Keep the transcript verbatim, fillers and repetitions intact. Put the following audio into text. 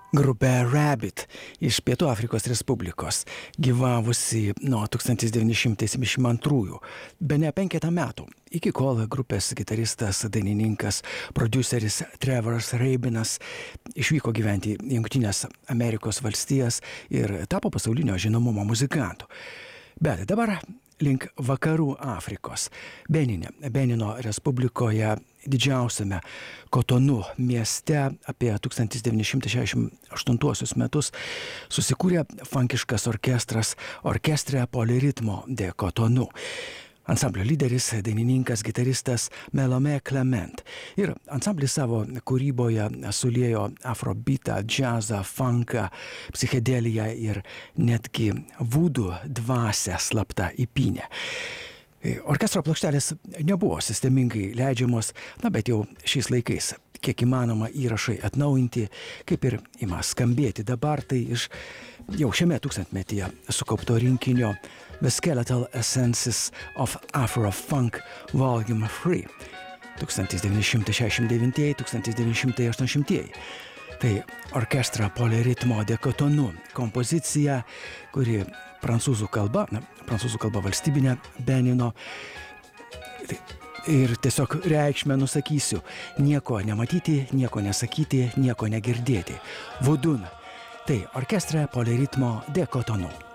Grupė Rabbit iš Pietų Afrikos Respublikos, gyvavusi nuo tūkstantis devyni šimtai septyniasdešimt antrųjų, bene penketą metų, iki kol grupės gitaristas, dainininkas, prodiuseris Trevoras Rabinas išvyko gyventi į Jungtines Amerikos valstijas ir tapo pasaulinio žinomumo muzikantu. Bet dabar link vakarų Afrikos, Benine, Benino Respublikoje, didžiausiame Kotonu mieste apie tūkstantis devyni šimtai šešiasdešimt aštuntuosius metus susikūrė funkiškas orkestras Orchestre pour le rythme de Cotonou. Ansamblio lyderis, dainininkas, gitaristas Melome Clement. Ir ansamblis savo kūryboje suliejo afrobeatą, džiazą, funką, psichedeliją ir netgi vudų dvasią slaptą įpynę. Orkestro plokštelės nebuvo sistemingai leidžiamos, na bet jau šiais laikais kiek įmanoma įrašai atnaujinti, kaip ir ima skambėti dabar, tai iš jau šiame tūkstantmetyje sukaupto rinkinio The Skeletal Essences of Afro-Funk Volume trys tūkstantis devyni šimtai šešiasdešimt devintieji - tūkstantis devyni šimtai aštuoniasdešimtieji. Tai Orchestre pour le rythme de Cotonou kompozicija, kuri prancūzų kalba, na, prancūzų kalba valstybinė Benino. Ir tiesiog reikšmę nusakysiu: nieko nematyti, nieko nesakyti, nieko negirdėti. Vodun. Tai Orchestre pour le rythme de Cotonou.